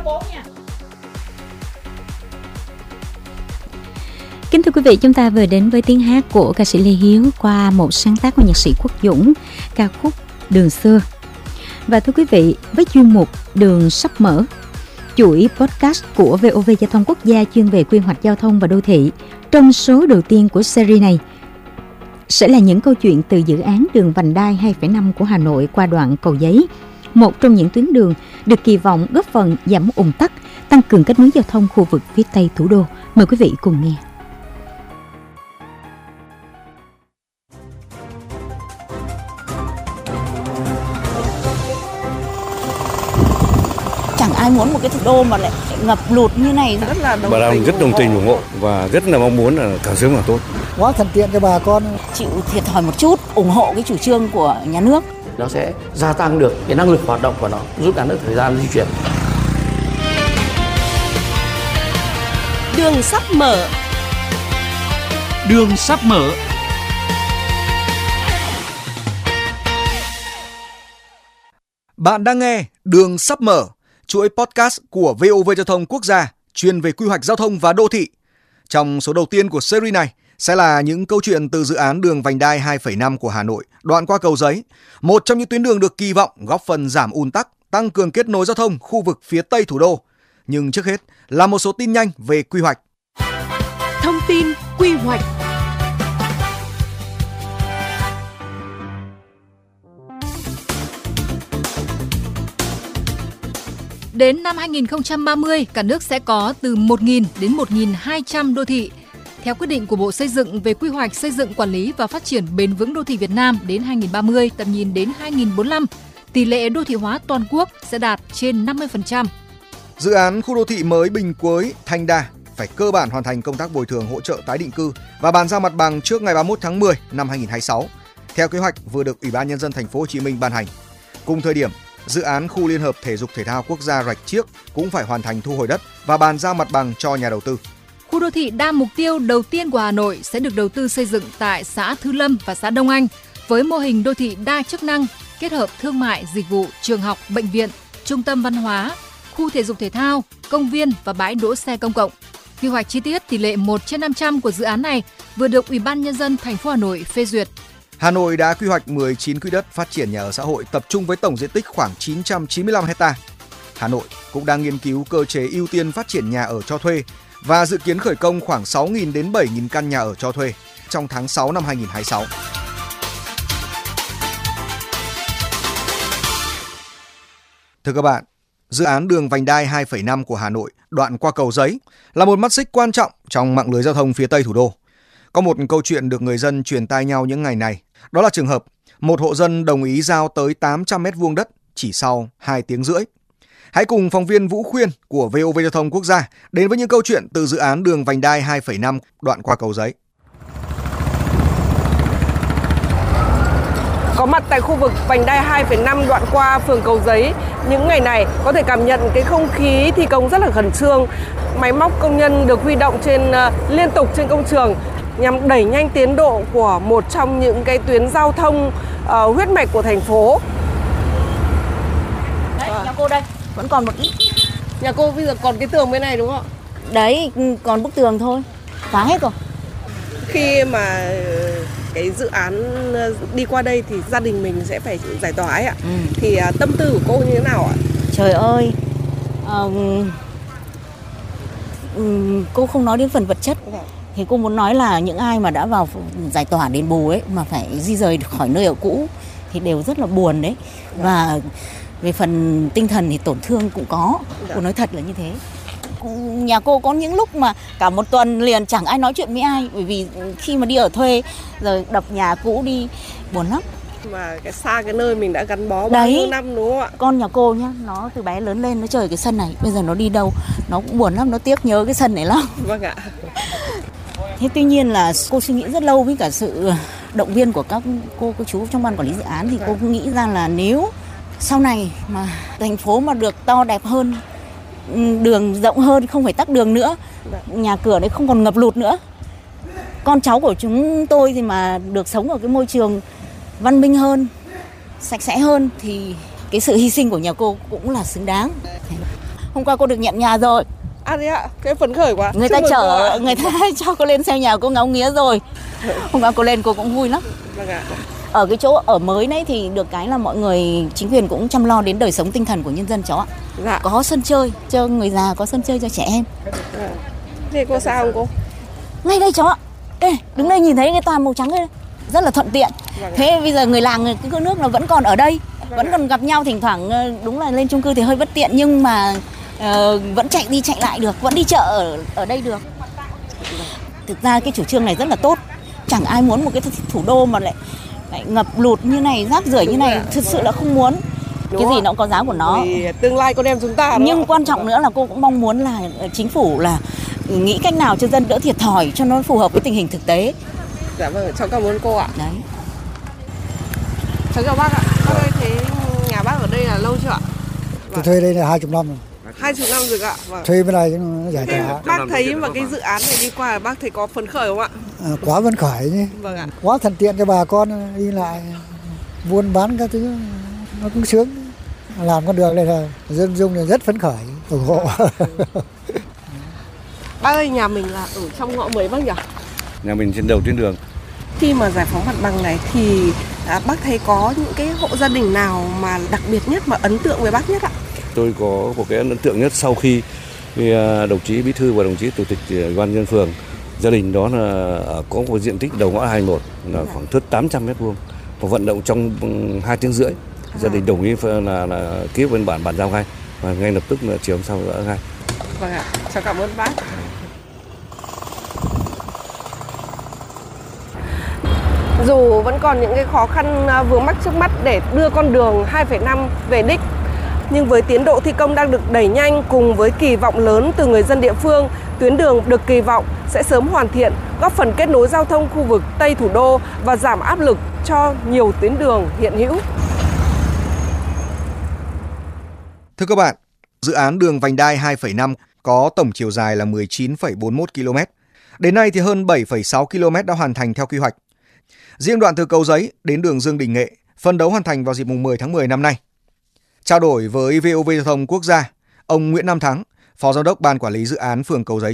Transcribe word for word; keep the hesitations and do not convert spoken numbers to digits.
Kính thưa quý vị, chúng ta vừa đến với tiếng hát của ca sĩ Lê Hiếu qua một sáng tác của nhạc sĩ Quốc Dũng, ca khúc Đường Xưa. Và thưa quý vị, với chuyên mục Đường sắp mở, chuỗi podcast của vê o vê Giao thông Quốc gia chuyên về quy hoạch giao thông và đô thị, trong số đầu tiên của series này sẽ là những câu chuyện từ dự án đường vành đai hai phẩy năm của Hà Nội qua đoạn Cầu Giấy, một trong những tuyến đường được kỳ vọng góp phần giảm ùn tắc, tăng cường kết nối giao thông khu vực phía Tây thủ đô. Mời quý vị cùng nghe. Chẳng ai muốn một cái thủ đô mà lại ngập lụt như này. Rất là đồng bà Long rất đồng tình ủng hộ và rất là mong muốn là càng sớm càng tốt. Quá thuận tiện cho bà con. Chịu thiệt thòi một chút, ủng hộ cái chủ trương của nhà nước. Nó sẽ gia tăng được cái năng lực hoạt động của nó, rút ngắn được thời gian di chuyển. Đường sắp mở. Đường sắp mở. Bạn đang nghe Đường sắp mở, chuỗi podcast của vê o vê Giao thông Quốc gia chuyên về quy hoạch giao thông và đô thị. Trong số đầu tiên của series này sẽ là những câu chuyện từ dự án đường vành đai hai phẩy năm của Hà Nội, đoạn qua Cầu Giấy, một trong những tuyến đường được kỳ vọng góp phần giảm ùn tắc, tăng cường kết nối giao thông khu vực phía Tây thủ đô. Nhưng trước hết là một số tin nhanh về quy hoạch. Thông tin quy hoạch. Đến năm hai không ba mươi, cả nước sẽ có từ một nghìn đến một nghìn hai trăm đô thị. Theo quyết định của Bộ Xây dựng về quy hoạch xây dựng, quản lý và phát triển bền vững đô thị Việt Nam đến hai không ba mươi, tầm nhìn đến hai không bốn lăm, tỷ lệ đô thị hóa toàn quốc sẽ đạt trên năm mươi phần trăm. Dự án khu đô thị mới Bình Quế, Thanh Đa phải cơ bản hoàn thành công tác bồi thường hỗ trợ tái định cư và bàn giao mặt bằng trước ngày ba mươi mốt tháng mười năm hai nghìn không trăm hai mươi sáu, theo kế hoạch vừa được Ủy ban Nhân dân Thành phố Hồ Chí Minh ban hành. Cùng thời điểm, dự án khu liên hợp thể dục thể thao quốc gia Rạch Chiếc cũng phải hoàn thành thu hồi đất và bàn giao mặt bằng cho nhà đầu tư. Khu đô thị đa mục tiêu đầu tiên của Hà Nội sẽ được đầu tư xây dựng tại xã Thư Lâm và xã Đông Anh với mô hình đô thị đa chức năng, kết hợp thương mại, dịch vụ, trường học, bệnh viện, trung tâm văn hóa, khu thể dục thể thao, công viên và bãi đỗ xe công cộng. Quy hoạch chi tiết tỷ lệ một trên năm trăm của dự án này vừa được Ủy ban Nhân dân thành phố Hà Nội phê duyệt. Hà Nội đã quy hoạch mười chín quỹ đất phát triển nhà ở xã hội tập trung với tổng diện tích khoảng chín trăm chín mươi lăm ha. Hà Nội cũng đang nghiên cứu cơ chế ưu tiên phát triển nhà ở cho thuê và dự kiến khởi công khoảng sáu nghìn đến bảy nghìn căn nhà ở cho thuê trong tháng sáu năm hai nghìn không trăm hai mươi sáu. Thưa các bạn, dự án đường vành đai hai phẩy năm của Hà Nội đoạn qua Cầu Giấy là một mắt xích quan trọng trong mạng lưới giao thông phía Tây thủ đô. Có một câu chuyện được người dân truyền tai nhau những ngày này, đó là trường hợp một hộ dân đồng ý giao tới tám trăm mét vuông đất chỉ sau hai tiếng rưỡi. Hãy cùng phóng viên Vũ Khuyên của vê o vê Giao thông Quốc gia đến với những câu chuyện từ dự án đường vành đai hai phẩy năm đoạn qua Cầu Giấy. Có mặt tại khu vực vành đai hai phẩy năm đoạn qua phường Cầu Giấy, những ngày này có thể cảm nhận cái không khí thi công rất là khẩn trương. Máy móc công nhân được huy động trên uh, liên tục trên công trường nhằm đẩy nhanh tiến độ của một trong những cái tuyến giao thông uh, huyết mạch của thành phố. Đấy, nhà cô đây, vẫn còn một ít. Nhà cô bây giờ còn cái tường bên này đúng không ạ? Đấy, còn bức tường thôi, phá hết rồi. Khi mà cái dự án đi qua đây thì gia đình mình sẽ phải giải tỏa ấy ạ. Ừ. Thì uh, tâm tư của cô như thế nào ạ? Trời ơi, uh, um, cô không nói đến phần vật chất. Ừ. Thì cô muốn nói là những ai mà đã vào giải tỏa đền bù ấy mà phải di rời khỏi nơi ở cũ thì đều rất là buồn đấy. Và về phần tinh thần thì tổn thương cũng có. Cô nói thật là như thế. Nhà cô có những lúc mà cả một tuần liền chẳng ai nói chuyện với ai, bởi vì khi mà đi ở thuê rồi đập nhà cũ đi buồn lắm. Mà cái xa cái nơi mình đã gắn bó bao nhiêu năm đúng không ạ? Con nhà cô nhá, nó từ bé lớn lên nó chơi cái sân này, bây giờ nó đi đâu nó cũng buồn lắm, nó tiếc nhớ cái sân này lắm. Vâng ạ. Thế tuy nhiên là cô suy nghĩ rất lâu với cả sự động viên của các cô cô chú trong ban quản lý dự án thì cô cũng nghĩ ra là nếu sau này mà thành phố mà được to đẹp hơn, đường rộng hơn, không phải tắc đường nữa, nhà cửa đấy không còn ngập lụt nữa, con cháu của chúng tôi thì mà được sống ở cái môi trường văn minh hơn, sạch sẽ hơn thì cái sự hy sinh của nhà cô cũng là xứng đáng. Hôm qua cô được nhận nhà rồi. À thế ạ, cái phấn khởi quá. Người ta chở, người ta cho cô lên xem nhà cô ngáo nghía rồi. Hôm qua cô lên cô cũng vui lắm. Vâng ạ. Ở cái chỗ ở mới đấy thì được cái là mọi người, chính quyền cũng chăm lo đến đời sống tinh thần của nhân dân cháu ạ. Dạ. Có sân chơi cho người già, có sân chơi cho trẻ em. À. Thế cô sao không cô? Ngay đây cháu ạ. Ê, đứng đây nhìn thấy cái tòa màu trắng đây, rất là thuận tiện. Vâng. Thế bây giờ người làng, cái cửa nước là vẫn còn ở đây, vâng vẫn ạ. còn gặp nhau thỉnh thoảng, đúng là lên chung cư thì hơi bất tiện nhưng mà uh, vẫn chạy đi chạy lại được, vẫn đi chợ ở, ở đây được. Thực ra cái chủ trương này rất là tốt. Chẳng ai muốn một cái thủ đô mà lại, lại ngập lụt như này, rác rưởi như này, thực sự là không muốn. Đúng cái gì nó cũng có giá của nó. Vì tương lai con em chúng ta. Nhưng quan trọng nữa là cô cũng mong muốn là chính phủ là nghĩ cách nào cho dân đỡ thiệt thòi, cho nó phù hợp với tình hình thực tế. Dạ vâng, cháu cảm ơn cô ạ. Đấy. Cháu chào bác ạ. Bác ơi, thế nhà bác ở đây là lâu chưa ạ? Tôi thuê đây là hai chục năm rồi. Hai chục năm rồi ạ. Vâng. Thuê bên này nó giải tỏa. Bác thấy mà cái dự án này đi qua, bác thấy có phấn khởi không ạ? À, quá phấn khởi nhỉ. Vâng ạ. Quá thuận tiện cho bà con đi lại, buôn bán các thứ nó cũng sướng. Làm con đường này là dân dung là rất phấn khởi, ủng hộ. Bác ơi, nhà mình là ở trong ngõ mấy bác nhỉ? Nhà mình trên đầu tuyến đường. Khi mà giải phóng mặt bằng này thì à, bác thấy có những cái hộ gia đình nào mà đặc biệt nhất, mà ấn tượng với bác nhất ạ? Tôi có một cái ấn tượng nhất sau khi đồng chí Bí thư và đồng chí Chủ tịch Ủy ban nhân dân phường, gia đình đó là có một diện tích đầu ngõ hai mươi mốt là khoảng thớt tám trăm mét vuông và vận động trong hai tiếng rưỡi. Gia đình đồng ý là, là ký biên bản bàn giao ngay và ngay lập tức là chiều hôm sau đã ngay. Vâng ạ, cháu cảm ơn bác. Dù vẫn còn những cái khó khăn vướng mắc trước mắt để đưa con đường hai phẩy năm về đích, nhưng với tiến độ thi công đang được đẩy nhanh cùng với kỳ vọng lớn từ người dân địa phương, tuyến đường được kỳ vọng sẽ sớm hoàn thiện, góp phần kết nối giao thông khu vực Tây thủ đô và giảm áp lực cho nhiều tuyến đường hiện hữu. Thưa các bạn, dự án đường vành đai hai phẩy năm có tổng chiều dài là mười chín phẩy bốn mươi mốt ki lô mét. Đến nay thì hơn bảy phẩy sáu ki lô mét đã hoàn thành theo quy hoạch. Riêng đoạn từ Cầu Giấy đến đường Dương Đình Nghệ phấn đấu hoàn thành vào dịp mùng mười tháng mười năm nay. Trao đổi với vê o vê Giao thông Quốc gia, ông Nguyễn Nam Thắng, Phó Giám đốc Ban Quản lý Dự án phường Cầu Giấy